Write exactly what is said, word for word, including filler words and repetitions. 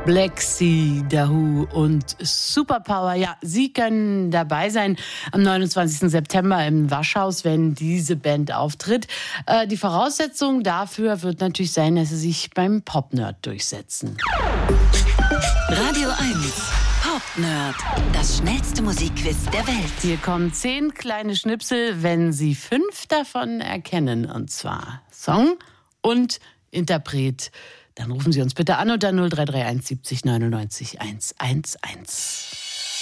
Black Sea, Dahoo und Superpower. Ja, Sie können dabei sein am neunundzwanzigsten September im Waschhaus, wenn diese Band auftritt. Äh, die Voraussetzung dafür wird natürlich sein, dass Sie sich beim Pop-Nerd durchsetzen. Radio eins Pop-Nerd, das schnellste Musikquiz der Welt. Hier kommen zehn kleine Schnipsel, wenn Sie fünf davon erkennen, und zwar Song und Interpret. Dann rufen Sie uns bitte an unter null drei drei eins siebzig neunundneunzig hundertzehn.